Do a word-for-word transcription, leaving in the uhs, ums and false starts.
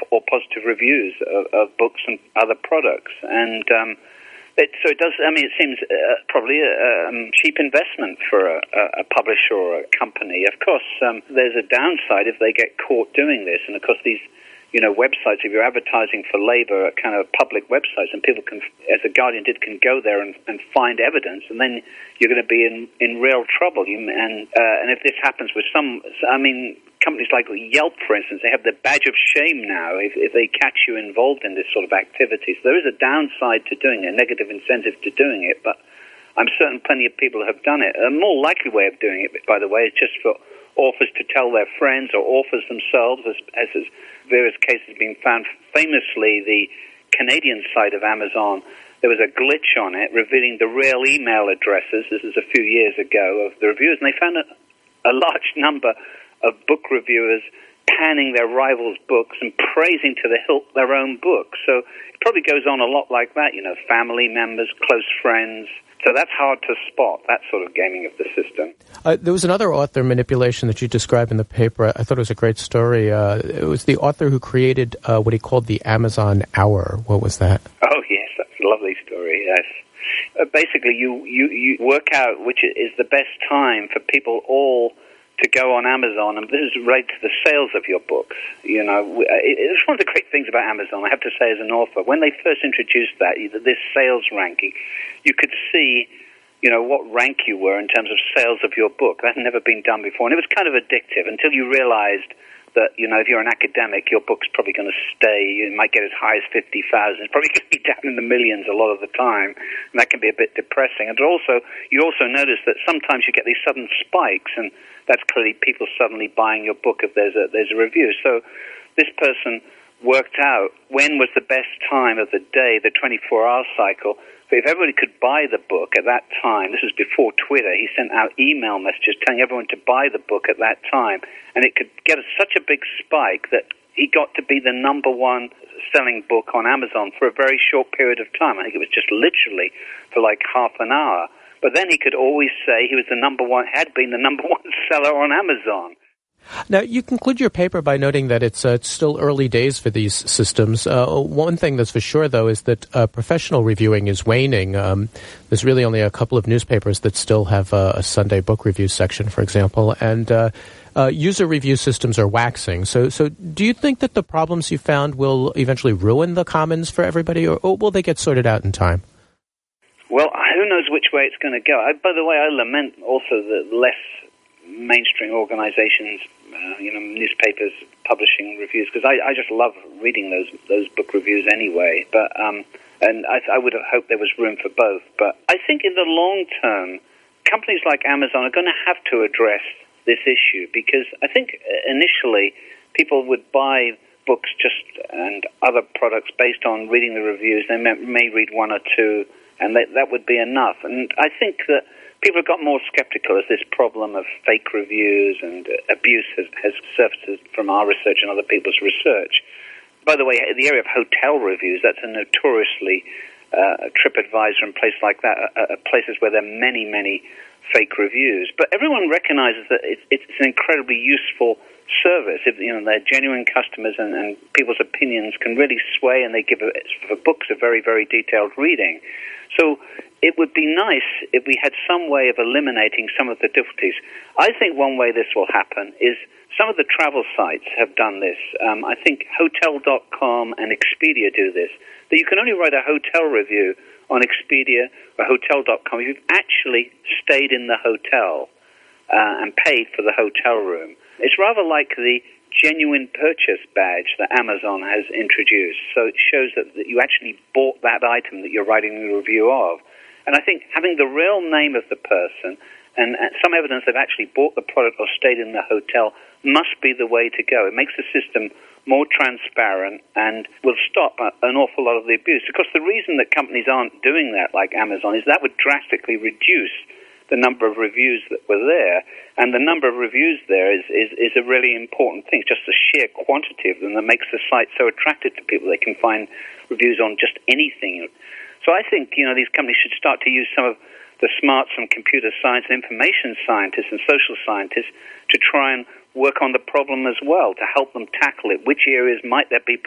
or positive reviews of, of books and other products. And um, it, so it does, I mean, it seems uh, probably a um, cheap investment for a, a publisher or a company. Of course, um, there's a downside if they get caught doing this. And of course, these you know, websites, if you're advertising for labor, are kind of public websites, and people can, as The Guardian did, can go there and, and find evidence, and then you're going to be in, in real trouble. You, and uh, and if this happens with some, I mean, companies like Yelp, for instance, they have the badge of shame now if, if they catch you involved in this sort of activity. So there is a downside to doing it, a negative incentive to doing it, but I'm certain plenty of people have done it. A more likely way of doing it, by the way, is just for authors to tell their friends or authors themselves, as, as has various cases have been found. Famously, the Canadian site of Amazon, there was a glitch on it revealing the real email addresses, this is a few years ago, of the reviewers, and they found a, a large number of book reviewers panning their rivals' books and praising to the hilt their own books. So it probably goes on a lot like that, you know, family members, close friends. So that's hard to spot, that sort of gaming of the system. Uh, there was another author manipulation that you described in the paper. I thought it was a great story. Uh, it was the author who created uh, what he called the Amazon Hour. What was that? Oh, yes, that's a lovely story, yes. Uh, basically, you, you, you work out which is the best time for people all to go on Amazon, and this is related to the sales of your books. You know, it's one of the great things about Amazon, I have to say, as an author. When they first introduced that, this sales ranking, you could see, you know, what rank you were in terms of sales of your book. That had never been done before, and it was kind of addictive until you realized that, you know, if you're an academic, your book's probably going to stay, you might get as high as fifty thousand. It's probably going to be down in the millions a lot of the time, and that can be a bit depressing. And also, you also notice that sometimes you get these sudden spikes, and that's clearly people suddenly buying your book if there's a, there's a review. So this person worked out when was the best time of the day, the twenty-four hour cycle. But if everybody could buy the book at that time, this was before Twitter, he sent out email messages telling everyone to buy the book at that time. And it could get a, such a big spike that he got to be the number one selling book on Amazon for a very short period of time. I think it was just literally for like half an hour. But then he could always say he was the number one, had been the number one seller on Amazon. Now, you conclude your paper by noting that it's, uh, it's still early days for these systems. Uh, one thing that's for sure, though, is that uh, professional reviewing is waning. Um, there's really only a couple of newspapers that still have uh, a Sunday book review section, for example, and uh, uh, user review systems are waxing. So, so do you think that the problems you found will eventually ruin the commons for everybody, or, or will they get sorted out in time? Well, who knows which way it's going to go. I, by the way, I lament also the less mainstream organizations, uh, you know, newspapers publishing reviews, because I, I just love reading those those book reviews anyway. But um, and I, I would have hoped there was room for both. But I think in the long term, companies like Amazon are going to have to address this issue, because I think initially people would buy books just and other products based on reading the reviews. They may, may read one or two, and that, that would be enough. And I think that people have got more skeptical as this problem of fake reviews and abuse has, has surfaced from our research and other people's research. By the way, the area of hotel reviews, that's a notoriously uh, TripAdvisor and places like that, uh, uh, places where there are many, many fake reviews. But everyone recognizes that it's, it's an incredibly useful service. If, you know, they're genuine customers, and, and people's opinions can really sway, and they give a, for books a very, very detailed reading. So it would be nice if we had some way of eliminating some of the difficulties. I think one way this will happen is some of the travel sites have done this. Um, I think Hotel dot com and Expedia do this. That you can only write a hotel review on Expedia or Hotel dot com if you've actually stayed in the hotel uh, and paid for the hotel room. It's rather like the genuine purchase badge that Amazon has introduced. So it shows that, that you actually bought that item that you're writing a review of. And I think having the real name of the person and some evidence they've actually bought the product or stayed in the hotel must be the way to go. It makes the system more transparent and will stop an awful lot of the abuse. Of course, the reason that companies aren't doing that, like Amazon, is that would drastically reduce the number of reviews that were there. And the number of reviews there is, is, is a really important thing. It's just the sheer quantity of them that makes the site so attractive to people. They can find reviews on just anything. So I think, you know, these companies should start to use some of the smarts and computer science and information scientists and social scientists to try and work on the problem as well, to help them tackle it. Which areas might there be